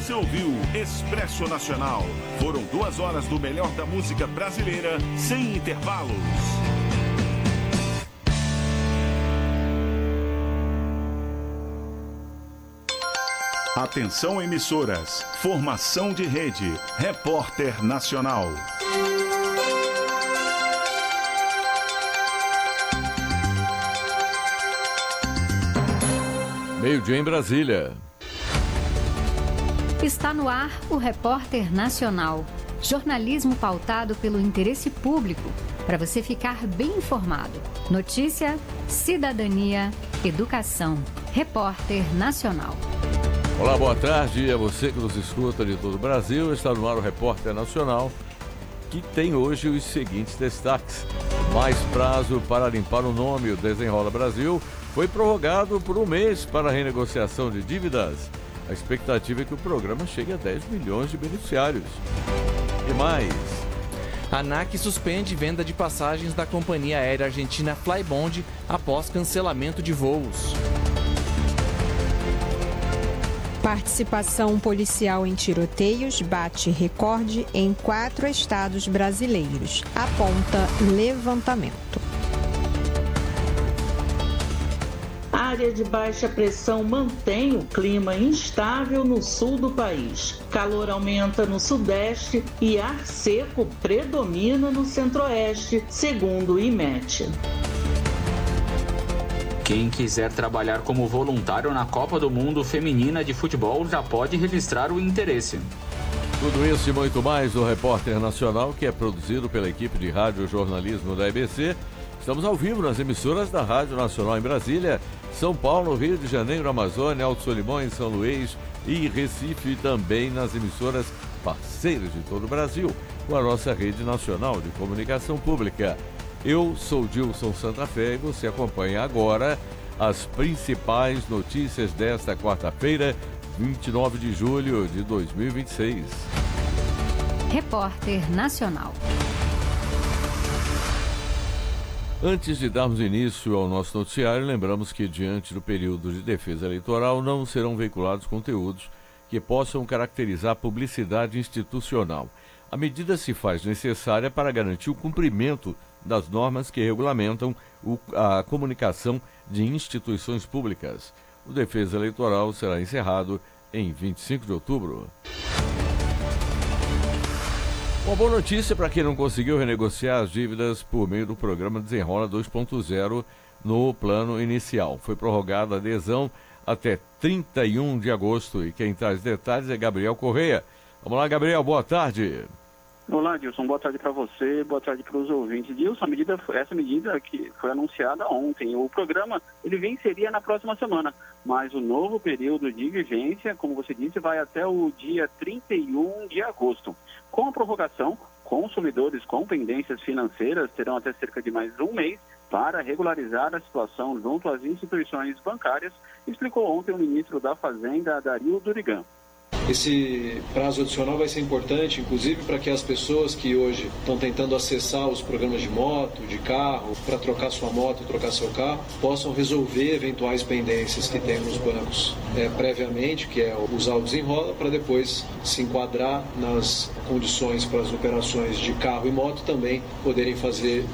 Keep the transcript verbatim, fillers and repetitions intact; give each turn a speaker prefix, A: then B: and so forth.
A: Você ouviu Expresso Nacional. Foram duas horas do melhor da música brasileira, sem intervalos. Atenção, emissoras. Formação de rede. Repórter Nacional.
B: Meio-dia em Brasília.
C: Está no ar o Repórter Nacional. Jornalismo pautado pelo interesse público, para você ficar bem informado. Notícia, cidadania, educação. Repórter Nacional.
B: Olá, boa tarde a você que nos escuta de todo o Brasil. Está no ar o Repórter Nacional, que tem hoje os seguintes destaques. Mais prazo para limpar o nome. O Desenrola Brasil foi prorrogado por um mês para a renegociação de dívidas. A expectativa é que o programa chegue a dez milhões de beneficiários. E mais...
D: A ANAC suspende venda de passagens da companhia aérea argentina Flybond após cancelamento de voos.
E: Participação policial em tiroteios bate recorde em quatro estados brasileiros, aponta levantamento.
F: Área de baixa pressão mantém o clima instável no sul do país. Calor aumenta no sudeste e ar seco predomina no centro-oeste, segundo o IMET.
G: Quem quiser trabalhar como voluntário na Copa do Mundo Feminina de Futebol já pode registrar o interesse.
B: Tudo isso e muito mais no Repórter Nacional, que é produzido pela equipe de rádio e jornalismo da E B C. Estamos ao vivo nas emissoras da Rádio Nacional em Brasília, São Paulo, Rio de Janeiro, Amazônia, Alto Solimões, São Luís e Recife, e também nas emissoras parceiras de todo o Brasil, com a nossa rede nacional de comunicação pública. Eu sou Dilson Santa Fé e você acompanha agora as principais notícias desta quarta-feira, vinte e nove de julho de dois mil e vinte e seis.
C: Repórter Nacional.
B: Antes de darmos início ao nosso noticiário, lembramos que, diante do período de defesa eleitoral, não serão veiculados conteúdos que possam caracterizar publicidade institucional. A medida se faz necessária para garantir o cumprimento das normas que regulamentam o, a comunicação de instituições públicas. O defesa eleitoral será encerrado em vinte e cinco de outubro. Uma boa notícia para quem não conseguiu renegociar as dívidas por meio do programa Desenrola dois ponto zero no plano inicial. Foi prorrogada a adesão até trinta e um de agosto e quem traz detalhes é Gabriel Correia. Vamos lá, Gabriel, boa tarde.
H: Olá, Dilson, boa tarde para você, boa tarde para os ouvintes. Dilson, a medida, essa medida que foi anunciada ontem, o programa ele venceria na próxima semana, mas o novo período de vigência, como você disse, vai até o dia trinta e um de agosto. Com a prorrogação, consumidores com pendências financeiras terão até cerca de mais um mês para regularizar a situação junto às instituições bancárias, explicou ontem o ministro da Fazenda, Dario Durigan.
I: Esse prazo adicional vai ser importante, inclusive, para que as pessoas que hoje estão tentando acessar os programas de moto, de carro, para trocar sua moto, trocar seu carro, possam resolver eventuais pendências que tem nos bancos é, previamente, que é usar o Desenrola, para depois se enquadrar nas condições para as operações de carro e moto também poderem fazer